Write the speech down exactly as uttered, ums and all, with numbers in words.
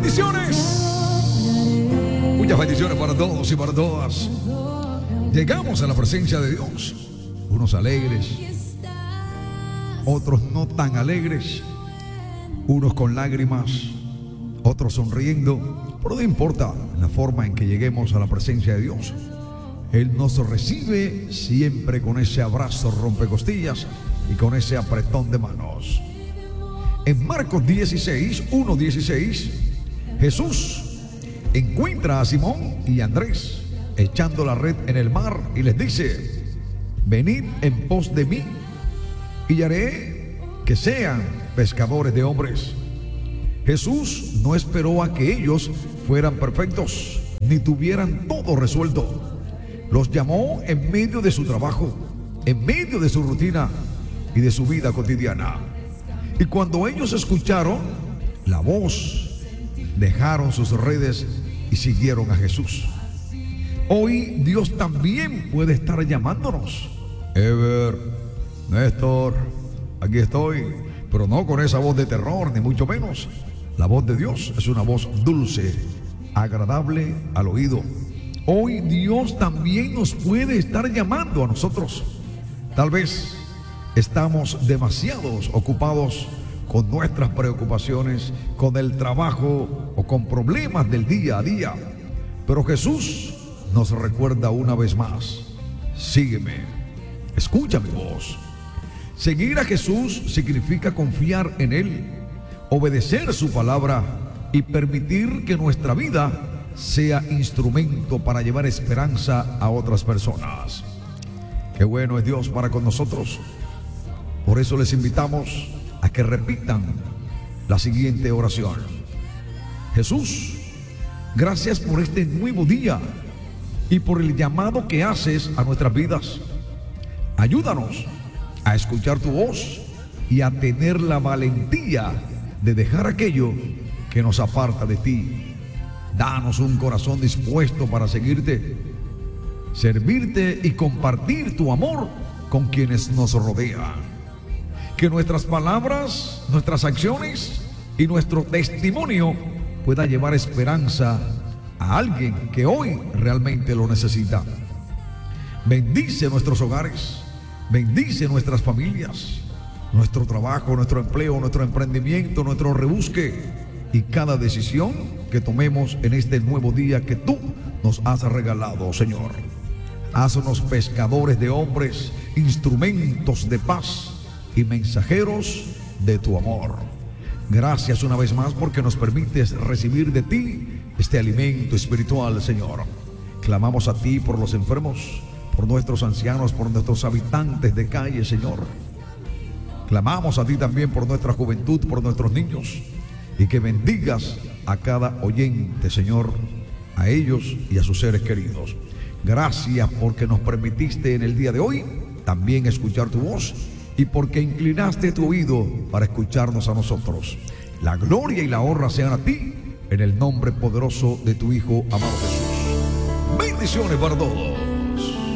Bendiciones. Muchas bendiciones para todos y para todas. Llegamos a la presencia de Dios. Unos alegres, otros no tan alegres, unos con lágrimas, otros sonriendo, pero no importa la forma en que lleguemos a la presencia de Dios. Él nos recibe siempre con ese abrazo rompecostillas y con ese apretón de manos. En Marcos dieciséis, uno dieciséis, Jesús encuentra a Simón y Andrés echando la red en el mar y les dice: venid en pos de mí y haré que sean pescadores de hombres. Jesús no esperó a que ellos fueran perfectos ni tuvieran todo resuelto. Los llamó en medio de su trabajo, en medio de su rutina y de su vida cotidiana. Y cuando ellos escucharon la voz, dejaron sus redes y siguieron a Jesús. Hoy Dios también puede estar llamándonos. Ever, Néstor, aquí estoy, pero no con esa voz de terror, ni mucho menos. La voz de Dios es una voz dulce, agradable al oído. Hoy Dios también nos puede estar llamando a nosotros. Tal vez estamos demasiados ocupados con nuestras preocupaciones, con el trabajo o con problemas del día a día. Pero Jesús nos recuerda una vez más: sígueme, escucha mi voz. Seguir a Jesús significa confiar en Él, obedecer su palabra y permitir que nuestra vida sea instrumento para llevar esperanza a otras personas. Qué bueno es Dios para con nosotros. Por eso les invitamos a que repitan la siguiente oración: Jesús, gracias por este nuevo día y por el llamado que haces a nuestras vidas. Ayúdanos a escuchar tu voz y a tener la valentía de dejar aquello que nos aparta de ti. Danos un corazón dispuesto para seguirte, servirte y compartir tu amor con quienes nos rodean. Que nuestras palabras, nuestras acciones y nuestro testimonio pueda llevar esperanza a alguien que hoy realmente lo necesita. Bendice nuestros hogares, bendice nuestras familias, nuestro trabajo, nuestro empleo, nuestro emprendimiento, nuestro rebusque y cada decisión que tomemos en este nuevo día que tú nos has regalado, Señor. Haznos pescadores de hombres, instrumentos de paz y mensajeros de tu amor. Gracias una vez más porque nos permites recibir de ti este alimento espiritual, Señor. Clamamos a ti por los enfermos, por nuestros ancianos, por nuestros habitantes de calle, Señor. Clamamos a ti también por nuestra juventud, por nuestros niños, y que bendigas a cada oyente, Señor, a ellos y a sus seres queridos. Gracias porque nos permitiste en el día de hoy también escuchar tu voz y porque inclinaste tu oído para escucharnos a nosotros. La gloria y la honra sean a ti, en el nombre poderoso de tu Hijo amado Jesús. Bendiciones para todos.